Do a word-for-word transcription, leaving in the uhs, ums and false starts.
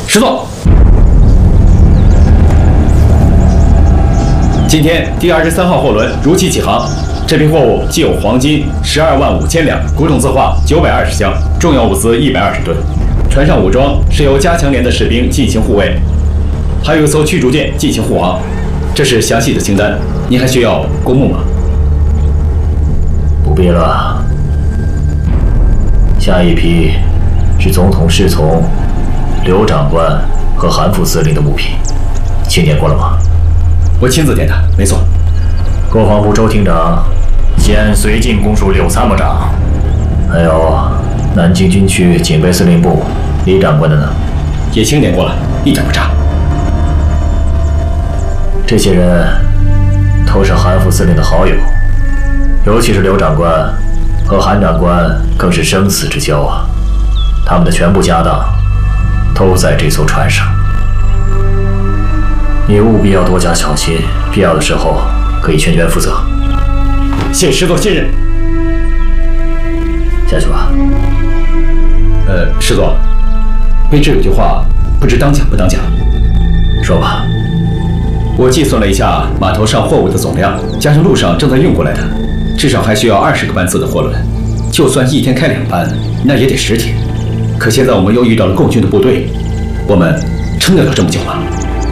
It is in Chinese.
师座。今天第二十三号货轮如期起航，这批货物既有黄金十二万五千两，古董字画九百二十箱，重要物资一百二十吨。船上武装是由加强连的士兵进行护卫，还有一艘驱逐舰进行护航。这是详细的清单，您还需要公墓吗？ 不必了。下一批是总统侍从刘长官和韩副司令的物品，清点过了吗？ 我亲自点的，没错。 国防部周厅长兼绥靖公署柳参谋长，还有南京军区警备司令部李长官的呢？ 也清点过了，一点不差。 这些人都是韩副司令的好友，尤其是刘长官和韩长官更是生死之交啊！他们的全部家当都在这艘船上。你务必要多加小心，必要的时候可以全权负责。 谢师座信任。 下去吧。 呃，师座，卑职有句话，不知当讲不当讲。 说吧。 我计算了一下码头上货物的总量，加上路上正在运过来的，至少还需要二十个班次的货轮。就算一天开两班，那也得十天。可现在我们又遇到了共军的部队，我们撑得了这么久吗？